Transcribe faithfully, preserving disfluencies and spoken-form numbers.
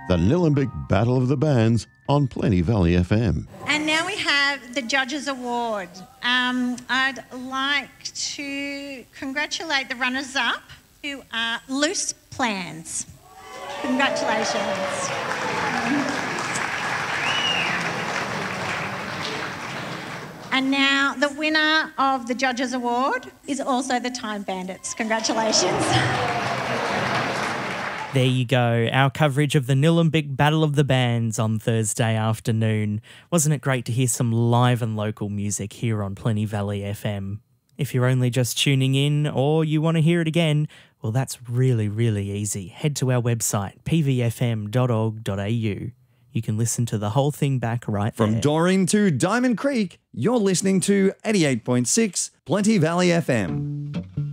the Nillumbik Battle of the Bands on Plenty Valley F M. And now we have the Judges Award. Um, I'd like to congratulate the runners-up, who are Loose Plans. Congratulations. And now the winner of the Judges Award is also the Time Bandits. Congratulations. There you go, our coverage of the Nillumbik Battle of the Bands on Thursday afternoon. Wasn't it great to hear some live and local music here on Plenty Valley F M? If you're only just tuning in or you want to hear it again, well, that's really, really easy. Head to our website, p v f m dot org dot a u. You can listen to the whole thing back right From there. Doreen to Diamond Creek, you're listening to eighty-eight point six Plenty Valley F M.